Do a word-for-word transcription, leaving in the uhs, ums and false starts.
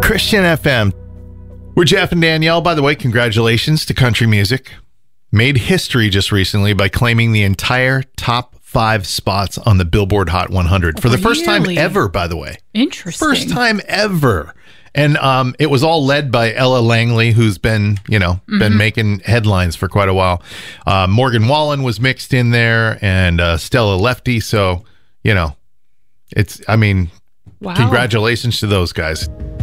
Christian F M. We're Jeff and Danielle. By the way, congratulations to country music. Made history just recently by claiming the entire top five spots on the Billboard Hot one hundred for the first time Really? ever, by the way. Interesting. First time ever. And um, it was all led by Ella Langley, who's been, you know, Mm-hmm. been making headlines for quite a while. Uh, Morgan Wallen was mixed in there, and uh, Stella Lefty. So, you know, it's, I mean, Wow. congratulations to those guys.